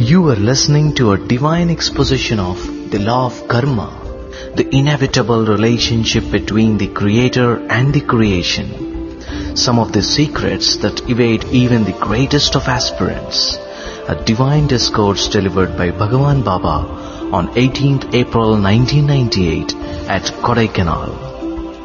You are listening to a divine exposition of the law of karma, the inevitable relationship between the creator and the creation. Some of the secrets that evade even the greatest of aspirants. A divine discourse delivered by Bhagavan Baba on 18th April 1998 at Kodaikanal.